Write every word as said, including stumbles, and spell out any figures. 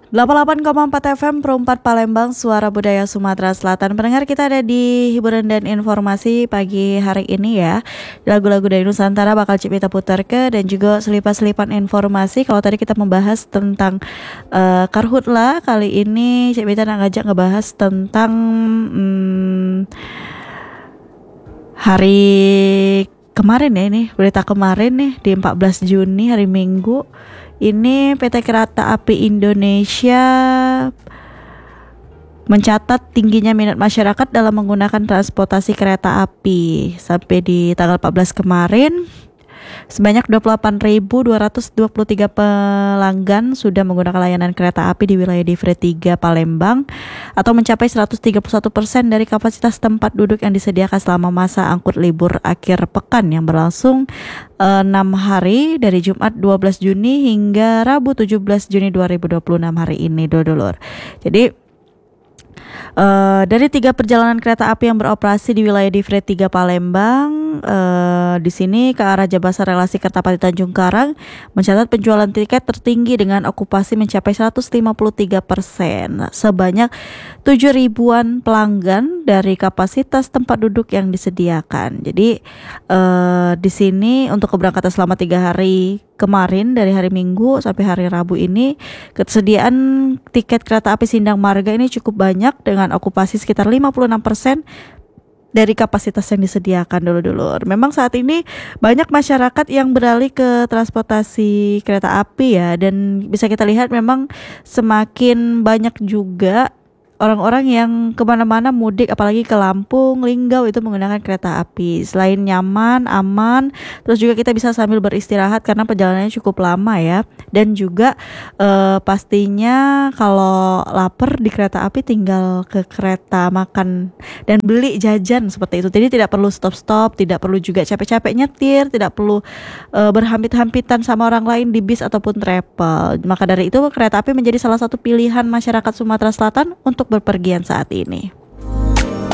delapan puluh delapan koma empat F M Pro empat Palembang, Suara Budaya Sumatera Selatan. Pendengar, kita ada di hiburan dan informasi pagi hari ini ya. Lagu-lagu dari Nusantara bakal Cipita putarke dan juga selipan-selipan informasi. Kalau tadi kita membahas tentang uh, Karhutla, kali ini Cipita nak ngajak ngebahas tentang hmm, hari kemarin ya, ini berita kemarin nih di empat belas Juni hari Minggu. Ini P T Kereta Api Indonesia mencatat tingginya minat masyarakat dalam menggunakan transportasi kereta api. Sampai di tanggal empat belas kemarin, sebanyak dua puluh delapan ribu dua ratus dua puluh tiga pelanggan sudah menggunakan layanan kereta api di wilayah Divre tiga Palembang, atau mencapai seratus tiga puluh satu persen dari kapasitas tempat duduk yang disediakan selama masa angkut libur akhir pekan yang berlangsung uh, enam hari dari Jumat dua belas Juni hingga Rabu tujuh belas Juni dua ribu dua puluh enam hari ini, dulur. Jadi Uh, dari tiga perjalanan kereta api yang beroperasi di wilayah Divre tiga Palembang, uh, di sini ke arah Jabasa relasi Kertapati Tanjung Karang mencatat penjualan tiket tertinggi dengan okupasi mencapai seratus lima puluh tiga persen, sebanyak tujuh ribuan pelanggan dari kapasitas tempat duduk yang disediakan. Jadi uh, di sini untuk keberangkatan selama tiga hari kemarin, dari hari Minggu sampai hari Rabu ini, ketersediaan tiket kereta api Sindang Marga ini cukup banyak dengan okupasi sekitar lima puluh enam persen dari kapasitas yang disediakan, dulu-dulur. Memang saat ini banyak masyarakat yang beralih ke transportasi kereta api ya, dan bisa kita lihat memang semakin banyak juga orang-orang yang kemana-mana mudik, apalagi ke Lampung, Linggau, itu menggunakan kereta api. Selain nyaman, aman, terus juga kita bisa sambil beristirahat karena perjalanannya cukup lama ya. Dan juga eh, pastinya kalau lapar di kereta api tinggal ke kereta makan dan beli jajan seperti itu. Jadi tidak perlu stop-stop, tidak perlu juga capek-capek nyetir, tidak perlu eh, berhampit-hampitan sama orang lain di bis ataupun travel. Maka dari itu kereta api menjadi salah satu pilihan masyarakat Sumatera Selatan untuk berpergian saat ini.